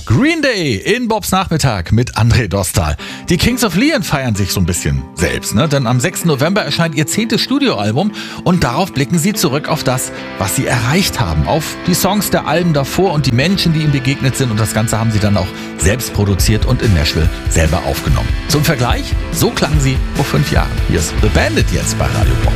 Green Day in Bobs Nachmittag mit André Dostal. Die Kings of Leon feiern sich so ein bisschen selbst, ne? Denn am 6. November erscheint ihr 10. Studioalbum und darauf blicken sie zurück auf das, was sie erreicht haben. Auf die Songs der Alben davor und die Menschen, die ihnen begegnet sind. Und das Ganze haben sie dann auch selbst produziert und in Nashville selber aufgenommen. Zum Vergleich, so klangen sie vor 5 Jahren. Hier ist The Bandit jetzt bei Radio Bob.